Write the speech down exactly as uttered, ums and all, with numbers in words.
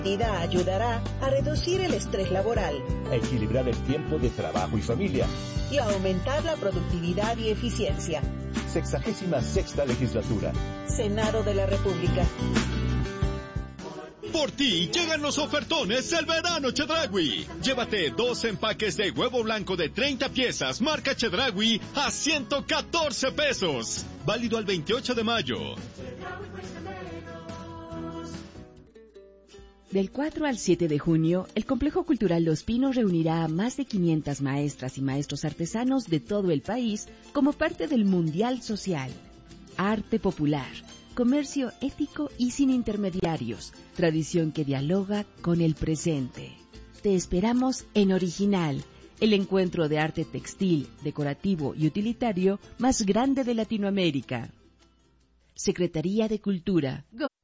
medida ayudará a reducir el estrés laboral, a equilibrar el tiempo de trabajo y familia y a aumentar la productividad y eficiencia. Sexagésima sexta legislatura. Senado de la República. Por ti llegan los ofertones del verano Chedraui. Llévate dos empaques de huevo blanco de treinta piezas marca Chedraui a ciento catorce pesos. Válido al veintiocho de mayo. Del cuatro al siete de junio, el Complejo Cultural Los Pinos reunirá a más de quinientas maestras y maestros artesanos de todo el país como parte del Mundial Social. Arte popular, comercio ético y sin intermediarios, tradición que dialoga con el presente. Te esperamos en Original, el encuentro de arte textil, decorativo y utilitario más grande de Latinoamérica. Secretaría de Cultura.